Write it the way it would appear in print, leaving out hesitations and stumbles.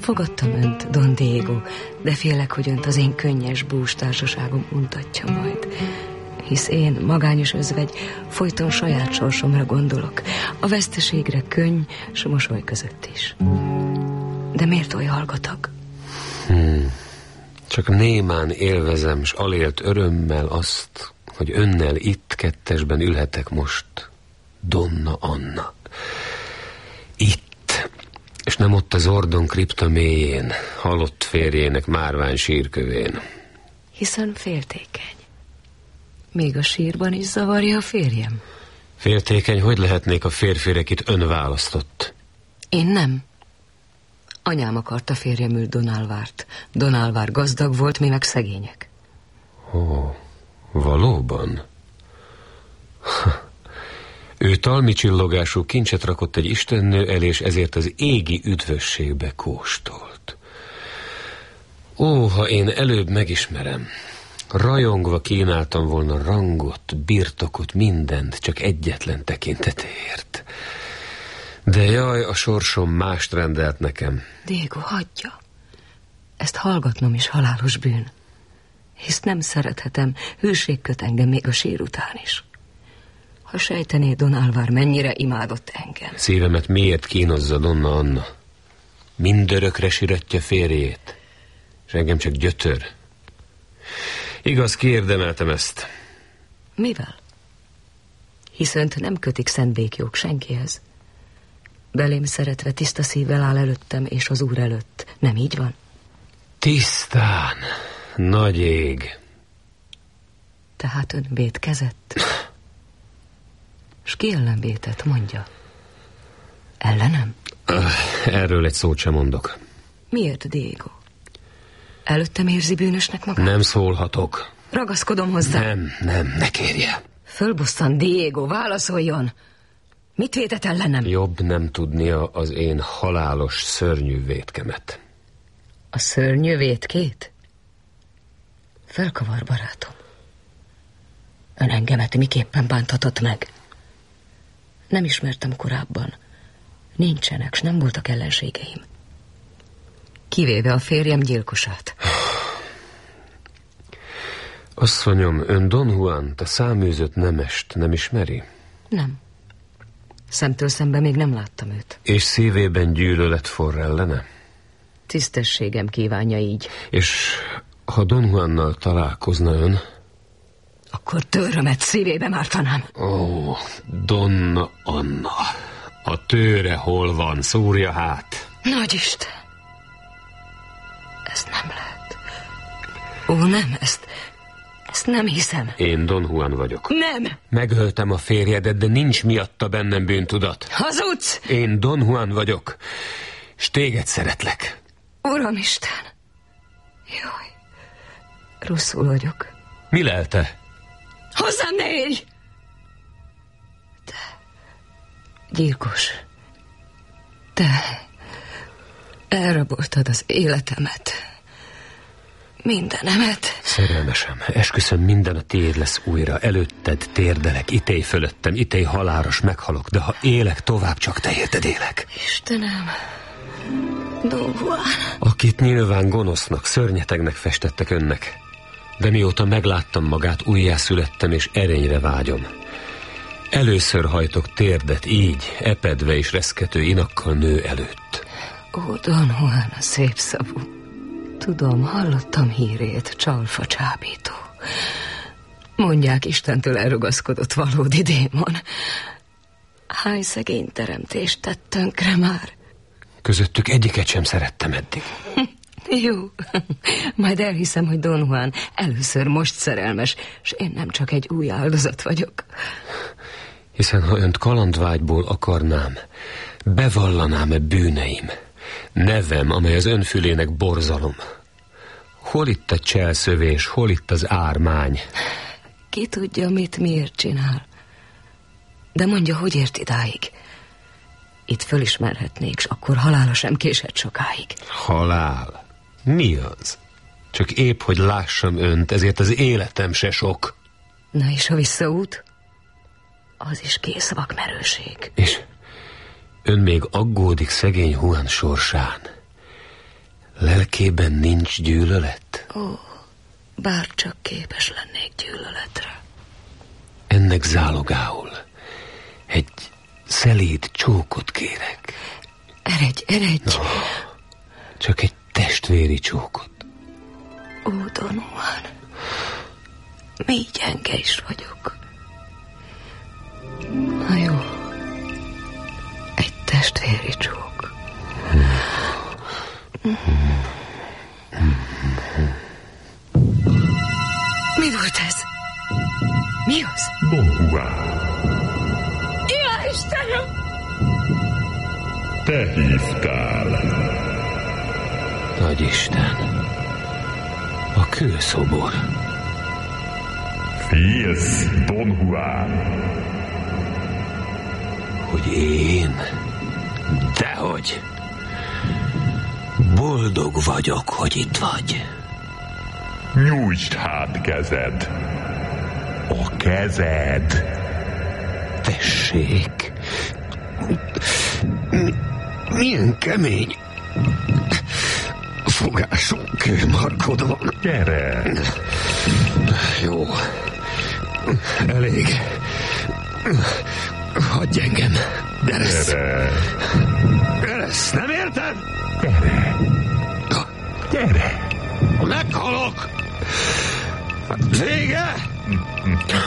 Fogadtam önt, Don Diego, de félek, hogy önt az én könnyes, bús társaságom untatja majd. Hisz én, magányos özvegy, folyton saját sorsomra gondolok, a veszteségre könny s mosoly között is. De miért oly hallgatag? Csak némán élvezem, s alélt örömmel azt, hogy önnel itt kettesben ülhetek most, Donna Anna. Itt, és nem ott az Ordon kripta mélyén, halott férjének márvány sírkövén. Hiszen féltékeny. Még a sírban is zavarja a férjem. Féltékeny, hogy lehetnék a férfi, akit ön választott? Én nem. Anyám akarta férjemül Don Alvárt. Don Alvár gazdag volt, mi meg szegények. Ó, valóban? Ő talmi csillogású kincset rakott egy istennő elé, és ezért az égi üdvösségbe kóstolt. Ó, ha én előbb megismerem, rajongva kínáltam volna rangot, birtokot, mindent, csak egyetlen tekintetért. De jaj, a sorsom mást rendelt nekem. Diego, hagyja. Ezt hallgatnom is halálos bűn. Hisz nem szerethetem, hűség köt engem még a sír után is. Ha sejtené Don Alvár mennyire imádott engem. Szívemet miért kínozza Donna Anna? Mindörökre siratja férjét, és engem csak gyötör. Igaz, kiérdemeltem ezt. Mivel? Hisz önt nem kötik szentbékjog senkihez. Belém szeretve tiszta szívvel áll előttem és az Úr előtt. Nem így van? Tisztán, nagy ég. Tehát ön vétkezett? S ki ellen vétett, mondja? Ellenem? Erről egy szót sem mondok. Miért, Diego? Előttem érzi bűnösnek magát? Nem szólhatok. Ragaszkodom hozzá. Nem, ne kérje. Fölbusszan, Diego, válaszoljon. Mit vétett ellenem? Jobb nem tudnia az én halálos, szörnyű vétkemet. A szörnyű vétkét? Felkavar, barátom. Ön engemet miképpen bántatott meg? Nem ismertem korábban. Nincsenek, s nem voltak ellenségeim. Kivéve a férjem gyilkosát. Asszonyom, ön Don Juan, a száműzött nemest nem ismeri? Nem. Szemtől szembe még nem láttam őt. És szívében gyűlölet forr ellene? Tisztességem kívánja így. És ha Don Juannal találkozna ön? Akkor törömet szívébe mártanám. Ó, Donna Anna, a tőre hol van, szúrja hát. Nagyisten! Ez nem lehet. Ó, nem, ezt nem hiszem. Én Don Juan vagyok. Nem! Megöltem a férjedet, de nincs miatta bennem bűntudat. Hazudsz! Én Don Juan vagyok, és téged szeretlek. Uramisten! Jaj, rosszul vagyok. Mi lelte? Hozzám ne élj! Te, gyilkos, te elraboltad az életemet, mindenemet. Szerelmesem, esküszöm, minden a tiéd lesz újra. Előtted térdelek, ítélj fölöttem, ítélj halálos, meghalok, de ha élek tovább, csak te érted élek. Istenem, Don Juan. Akit nyilván gonosznak, szörnyetegnek festettek önnek. De mióta megláttam magát, újjászülettem és erényre vágyom. Először hajtok térdet így, epedve és reszkető inakkal nő előtt. Ó, Don Juan, a szép szavú. Tudom, hallottam hírét, csalfa csábító. Mondják, Istentől elrugaszkodott valódi démon. Hány szegény teremtést tett tönkre már. Közöttük egyiket sem szerettem eddig. Jó, majd elhiszem, hogy Don Juan először most szerelmes, és én nem csak egy új áldozat vagyok. Hiszen ha önt kalandvágyból akarnám, bevallanám-e bűneim, nevem, amely az önfülének borzalom. Hol itt a cselszövés, hol itt az ármány? Ki tudja, mit miért csinál. De mondja, hogy ért idáig? Itt fölismerhetnék, s akkor halála sem késett sokáig. Halál? Mi az? Csak épp, hogy lássam önt, ezért az életem se sok. Na és a visszaút? Az is kész vakmerőség. És ön még aggódik szegény Juan sorsán. Lelkében nincs gyűlölet? Ó, bár csak képes lennék gyűlöletre. Ennek zálogául egy szelíd csókot kérek. Eredj! No, csak egy testvéri csókot. Ó, Don Juan, mély gyenge is vagyok. Na jó, egy testvéri csók. Mi volt ez? Mi az? Don Juan. Ja, Istenem! Te hívtál. Nagyisten, a kőszobor. Félsz, Don Juan? Hogy én? Dehogy. Boldog vagyok, hogy itt vagy. Nyújtsd hát kezed. A kezed. Tessék. Milyen kemény fogású kőmarkod van. Gyere. Jó. Elég. Hagyj engem. Geresz. Gyere. Geresz, nem érted? Gyere. Gyere. Meghalok. Vége.